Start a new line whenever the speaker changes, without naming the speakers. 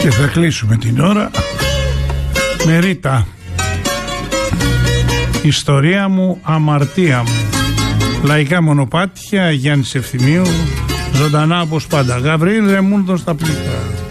Και θα κλείσουμε την ώρα με Ρίτα. Ιστορία μου, αμαρτία μου. Λαϊκά μονοπάτια, Γιάννης Ευθυμίου. Ζωντανά όπως πάντα. Γαβρίλ Ρεμούντο στα πλήκτρα.